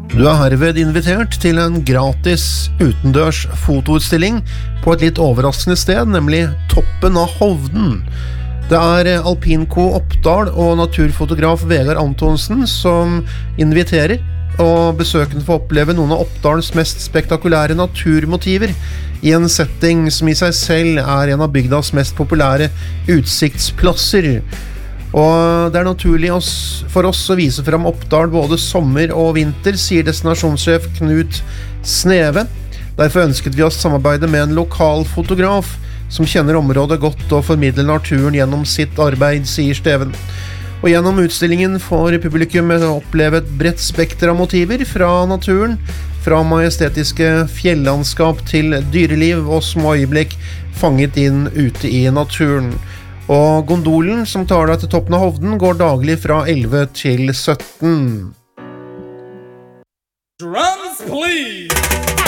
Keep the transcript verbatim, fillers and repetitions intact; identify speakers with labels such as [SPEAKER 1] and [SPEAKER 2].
[SPEAKER 1] Du er herved invitert til en gratis utendørs fotoutstilling på et litt overraskende sted, nemlig Toppen av Hovden. Det er Alpinco Oppdal og naturfotograf Vegard Antonsen som inviterer, og besøkende får oppleve noen av Oppdals mest spektakulære naturmotiver i en setting som i seg selv er en av bygdas mest populære utsiktsplasser. Og det er naturlig for oss å vise frem Oppdal både sommer og vinter, sier destinasjonssjef Knut Sneve. Derfor ønsket vi oss samarbeide med en lokal fotograf som kjenner området godt og formidler naturen gjennom sitt arbeid, sier Steven. Og gjennom utstillingen får publikum oppleve et bredt spekter av motiver fra naturen, fra majestetiske fjellandskap til dyreliv og små øyeblikk fanget inn ute i naturen. Og gondolen som tar deg til Toppen av Hovden går daglig fra elleve til sytten.
[SPEAKER 2] Drums, please!